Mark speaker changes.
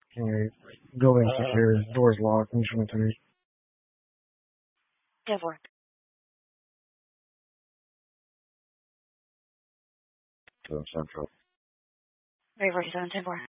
Speaker 1: Anyway, building secure, doors locked, and 23.
Speaker 2: 10-4.
Speaker 3: Central.
Speaker 2: Ray 47, 10-4.